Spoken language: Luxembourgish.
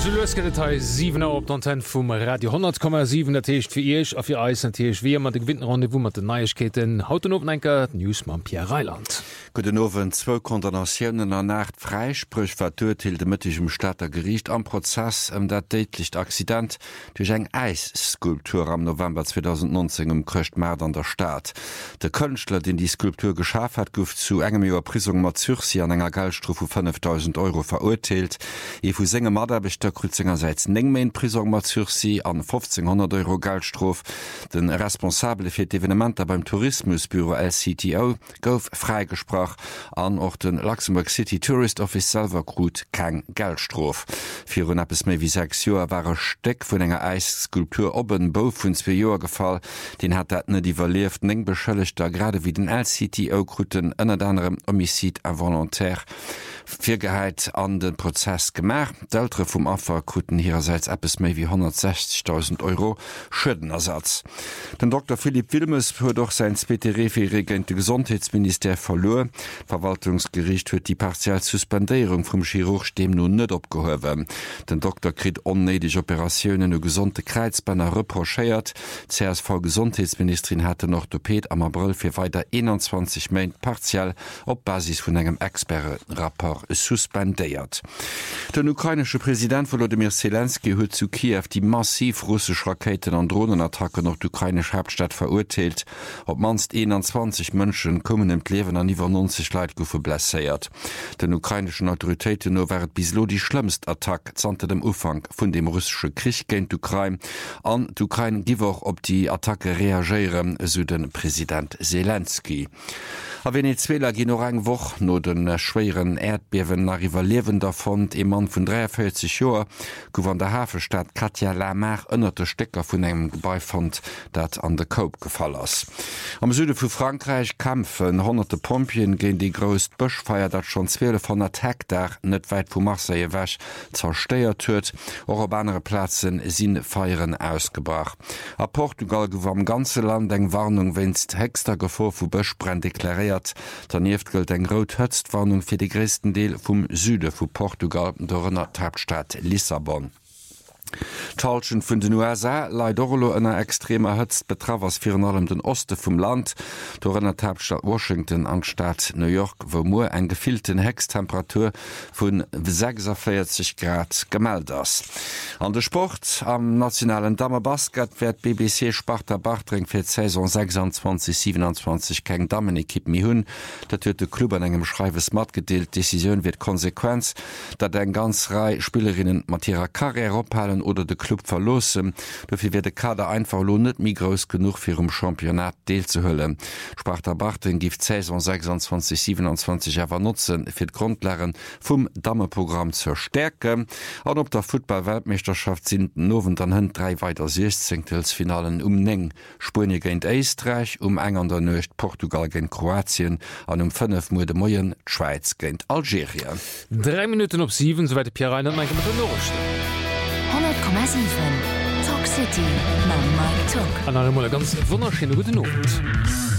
Detail 7 op d'Anten vum Radio 10,7 der Techt fir Ech a fir Eis Tech wie mat de Gewinnerrunde wo mat de Neiechketen hauten op enker News ma Pierre Reiland. Guten Abend, 2 Kondamnationen an Nacht Freispruch war tötet de mittigem Stadter Gericht am Prozess dat Datelicht Accident durch eng Eisskulptur am November 2019 Kröcht Mord an der Staat. Der Künstler, den die Skulptur geschafft hat, gouf zu engem Überprisung mat Zürsi an enger Geldstrafe von 5.000 € verurteilt. Vu Sänger Maderbeter Krüzingerseits nengmain Prisung mat Zürsi an 1.500 € Geldstrafe. Den Responsable fir d'Evenementer beim Tourismusbüro LCTO gouf freigesprochen an och den Luxemburg City Tourist Office selber krut keng Geldstrof. Für un appes méi wie 6 Joer war Steck vun enger Eisskulptur oben bo vun 2 Joer gefall, den hat dat net überlebt eng beschëllegter gerade wie den LCTO kruten ënner anderem Homizid involontaire Virgeheit an den Prozess gemacht. D'Ältre vum Affer kruten hierseits appes méi wie 160.000 € Schëdenersatz. Den Dr. Philipp Wilmes huet doch sein SPTR-Regent Gesundheitsminister verlor. Verwaltungsgericht huet die partiell Suspendierung vum Chirurg dem nun net opgehowen. Den Doktor krit onnedig Operationen u gesunde Kreizbänder reprochéiert. CSV Gesundheitsministerin hatte noch Orthopäd am April fir weiter 21 Main partiell op Basis vun engem Expertenrapport suspendiert. Den ukrainische Präsident Volodymyr Zelensky huet zu Kiew die massiv russsisch Raketen an Drohnenattacke noch die ukrainische Hauptstadt verurteilt. Ob manst 21 Mënschen kommen im Leben an iwwer 90 Leiit goufe blesséiert. Den ukrainischen Autoritäten no wäret bislo die schlimmst Attack zante dem Ufang vun dem russische Krieg géint Ukraine. An d'Ukraine giwoch op die Attacke reagieren, so den Präsident Zelensky. A Venezuela gin noch eng woch no den schweren Erdbewen arrivalewen davon e Mann vun 43 Joer gouf an der Hafenstadt Katja Lamar ënnerte Stecker vun engem Gebäi fand, dat an de Cope gefall ass. Am Süde vu Frankreich kämpfen hunderte Pompien gegen die größt Buschfeier, dat schon 1200 Hektar net weit vu Marseille wäch zersteiert huet. Auch op andere Plätzen sinn Feieren ausgebracht. A Portugal gouf am ganze Land eng Warnung wennst hexter Gefahr vu Buschbrenn deklariert. Daneft gilt eng Rot-Hötzt-Warnung fir die größten Deel vum Süde vu Portugal dorënner Hauptstadt Lissabon. Talschen vun den USA leit Orlo ënner extremer Hëtzt betrawers fir allem den Oste vum Land, dorënner Hauptstadt Washington anstaat New York, wo mo eng gefilten Hextemperatur vun 46 Grad gemeldt ass. An de Sport am nationalen Dammerbasket werd BBC Sparta Bartring fir Saison 26-27 keng Dammenekipp mi hunn, dat huet de Klub an engem Schreiwes mat gedeelt. Deciioun wird Konsequenz, dat eng ganz Rei Spielerinnen mat ihrer Karriere ophalen oder de Club verlosen, dofir wird de Kader einfach lo net mi groß genug fir Championat deel zu hüllen. Sparta Bartring gift Saison 26-27 awer nutzen fir Grundlehren vum Dammeprogramm zur Stärke. An op der Football-Weltmeisterschaft sind nowen dann hun 3 weiter 16. Neng Spurne géint Eistreich, eng an der Nøcht Portugal géint Kroatien, an 5 Mo de Moien Schweiz géint Algerien. 3 Minuten op 7 soweit Pierre Reiland mit der Nachrichten. 100,7 Talk City, Mike Talk. An einem ganz wunderschönen guten Abend.